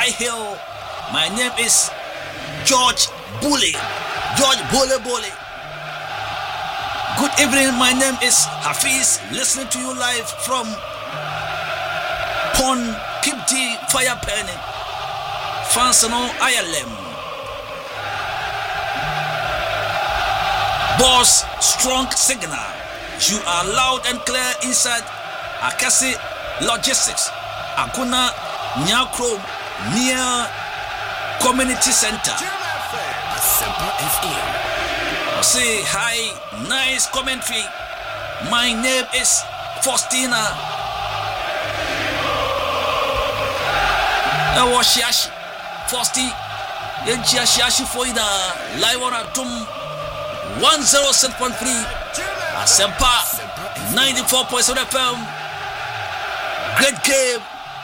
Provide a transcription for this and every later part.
High Hill. My name is George Bully. George Bully. Good evening, my name is Hafiz, listening to you live from Pon Kipti Fire Penny, Fansano ILM. Boss, strong signal. You are loud and clear inside Akasi Logistics, Akuna Nyakro, near Community Center. Say hi, nice commentary. My name is Faustina. Shiashi, Fausti, Shiashi Foida, live on Atum 107.3, Asempa 94.7 FM. Great game.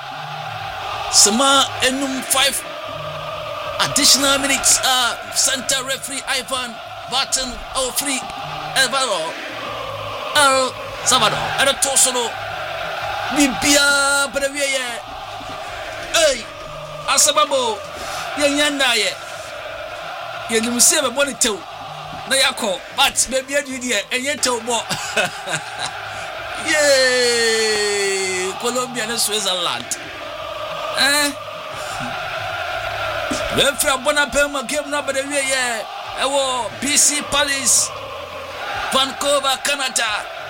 Sama Enum 5 additional minutes. Center referee Ivan Barton free Elvaro El Salvador and a Tosono Bibia Brevia. Hey, Asababo Yanyanda ye. You see a bonnet too. Nayako, but maybe I did here and yet more. Yay, Colombia and Switzerland. Referee Bonapelma game number the way. BC Palace, Vancouver, Canada.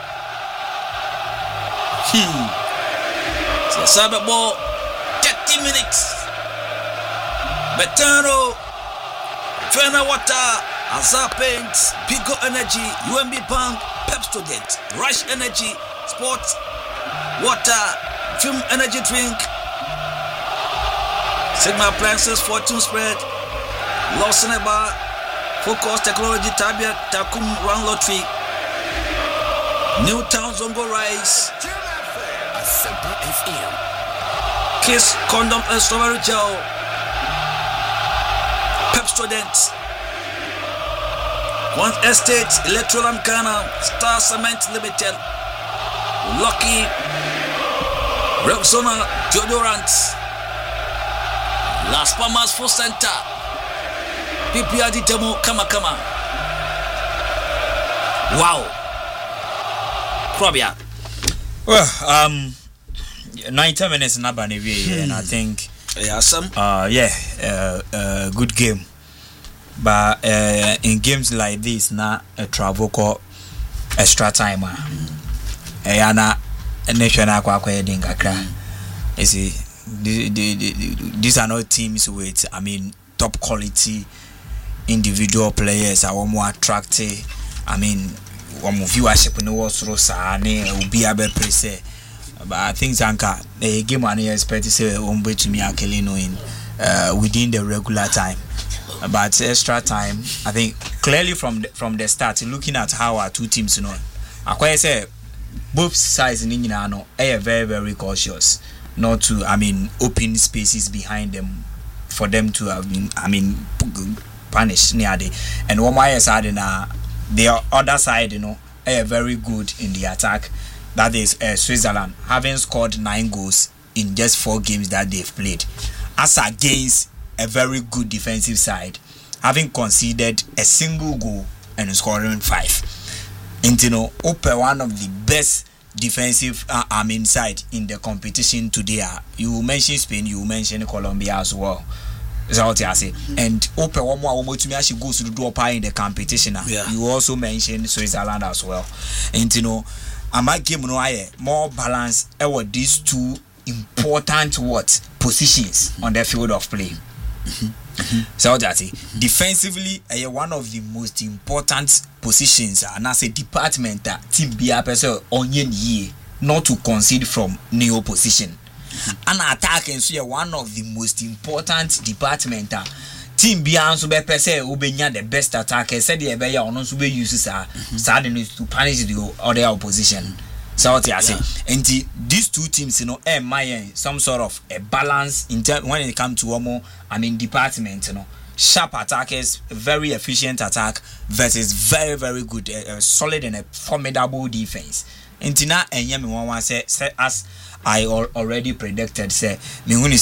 So Sababo, 30 minutes. Betano, Fena Water, Azar Paints, Pico Energy, UMB Bank, Pepsodent, Rush Energy, Sports, Water, Film Energy Drink, Sigma Appliances, Fortune Spread, Lawson Bar, Focus Technology, Tabia, Takum Run Lottery, Newtown Zongo Rice, Kiss Condom and Strawberry Gel, Pepsodent, One Estate, Electoral Ghana, Star Cement Limited, Lucky, Rexona, Deodorant, Las Palmas Food Center, PPRD demo, kama. Wow. Krobia. Well, 90 minutes in Abanivie, and I think good game. But in games like this, na a travel call extra time. Ayana national kwa dinga kra. You see, these are not teams with, top quality individual players are more attractive. Viewership no was Rosane will be able to say. But I think Zanka a game and you expect to say to me in within the regular time. But extra time, I think clearly from the start, looking at how our two teams I quite say both sides in England are very, very cautious not to open spaces behind them for them to have been punished near the and one my side the other side very good in the attack, that is Switzerland, having scored 9 goals in just 4 games that they've played, as against a very good defensive side having conceded a single goal and scoring 5. And one of the best defensive side in the competition today. You mentioned Spain, you mentioned Colombia as well. That's what I say. And open one more to me as she goes to the door in the competition. You also mentioned Switzerland as well. And I might give more balance over these two important positions on the field of play. So that defensively, one of the most important positions, and as a department that team be a person onion year not to concede from neo position. And attack and so one of the most important department team be answer be person obenya the best attacker said the be ya ono so be use to punish the other opposition. So what I say, and these two teams some sort of a balance in when it comes to department sharp attackers, very efficient attack versus very, very good solid and a formidable defense. And now and say as I already predicted, say me